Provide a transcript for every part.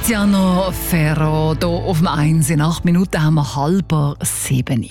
Tiziano Ferro hier auf dem 1. In 8 Minuten haben wir 6:30.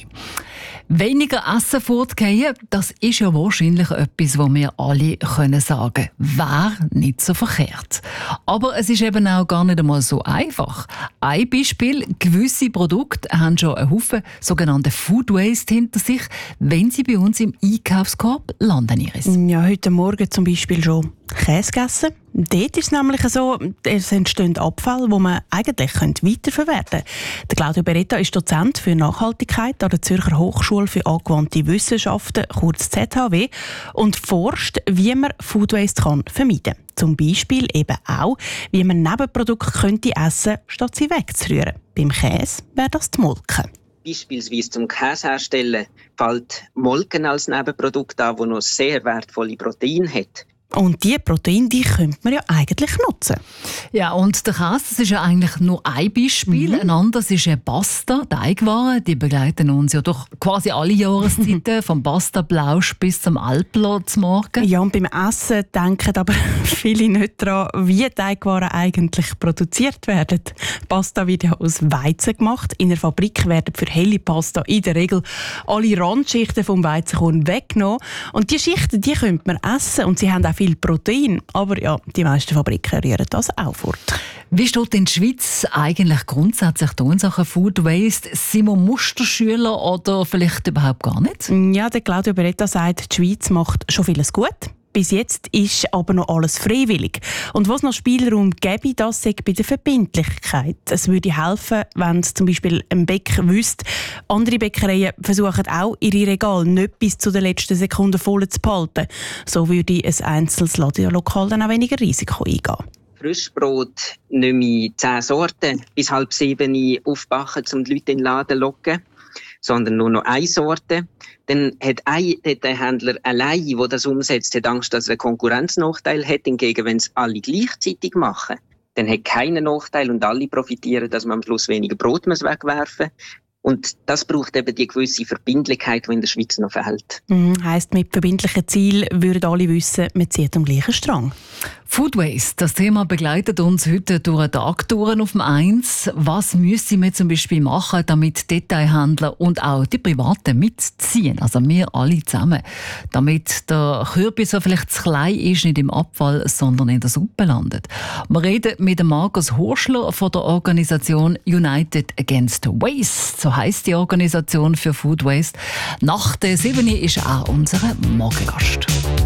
Weniger Essen fortgehen, das ist ja wahrscheinlich etwas, was wir alle sagen können. Wäre nicht so verkehrt. Aber es ist eben auch gar nicht einmal so einfach. Ein Beispiel: gewisse Produkte haben schon einen Haufen sogenannte Food Waste hinter sich, wenn sie bei uns im Einkaufskorb landen. Iris. Ja, heute Morgen zum Beispiel schon Käse gegessen. Dort ist es nämlich so, es entstehen Abfälle, die man eigentlich weiterverwerten könnte. Der Claudio Beretta ist Dozent für Nachhaltigkeit an der Zürcher Hochschule für angewandte Wissenschaften, kurz ZHW, und forscht, wie man Food Waste vermeiden kann. Zum Beispiel eben auch, wie man Nebenprodukte könnte essen, statt sie wegzurühren. Beim Käse wäre das die Molke. Beispielsweise zum Käse herstellen fällt Molken als Nebenprodukt an, das noch sehr wertvolle Proteine hat. Und diese Proteine, die könnte man ja eigentlich nutzen. Ja, und der Käse, das ist ja eigentlich nur ein Beispiel. Ein anderes ist eine Pasta, Teigwaren. Die begleiten uns ja durch quasi alle Jahreszeiten, vom Pasta-Blausch bis zum Alplo zum Morgen. Ja, und beim Essen denken aber viele nicht daran, wie Teigwaren eigentlich produziert werden. Pasta wird ja aus Weizen gemacht. In der Fabrik werden für helle Pasta in der Regel alle Randschichten vom Weizenkorn weggenommen. Und diese Schichten, die könnte man essen und sie haben auch viel Protein, aber ja, die meisten Fabriken rühren das auch fort. Wie steht in der Schweiz eigentlich grundsätzlich die Ursache Food Waste? Sind wir Musterschüler oder vielleicht überhaupt gar nicht? Ja, der Claudio Beretta sagt, die Schweiz macht schon vieles gut. Bis jetzt ist aber noch alles freiwillig. Und was noch Spielraum gäbe, das sei bei der Verbindlichkeit. Es würde helfen, wenn es zum Beispiel ein Bäcker wüsste, andere Bäckereien versuchen auch, ihre Regale nicht bis zu den letzten Sekunden voll zu behalten. So würde ein einzelnes Ladenlokal dann auch weniger Risiko eingehen. Frischbrot nicht mehr 10 Sorten bis 6:30 aufbacken, um die Leute in den Laden zu locken, sondern nur noch eine Sorte. Dann hat der Händler allein, der das umsetzt, hat Angst, dass er einen Konkurrenznachteil hat. Hingegen, wenn es alle gleichzeitig machen, dann hat keinen Nachteil und alle profitieren, dass man am Schluss weniger Brot wegwerfen muss. Und das braucht eben die gewisse Verbindlichkeit, die in der Schweiz noch fehlt. Heisst, mit verbindlichen Zielen würden alle wissen, man zieht am gleichen Strang. Food Waste, das Thema begleitet uns heute durch einen Tag durch auf dem 1. Was müssen wir zum Beispiel machen, damit Detailhändler und auch die Privaten mitziehen, also wir alle zusammen, damit der Kürbis, der vielleicht zu klein ist, nicht im Abfall, sondern in der Suppe landet. Wir reden mit Markus Horschler von der Organisation United Against Waste, so heisst die Organisation für Food Waste. Nach der 7 ist auch unser Morgengast.